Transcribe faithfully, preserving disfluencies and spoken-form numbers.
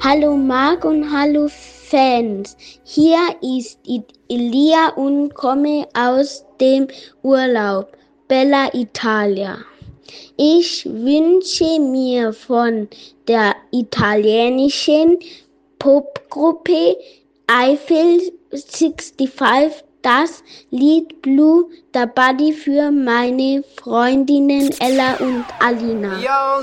Hallo Marc und hallo Fans. Hier ist Elia und komme aus dem Urlaub. Bella Italia. Ich wünsche mir von der italienischen Popgruppe Eiffel fünfundsechzig das Lied Blue the Body für meine Freundinnen Ella und Alina. Yo,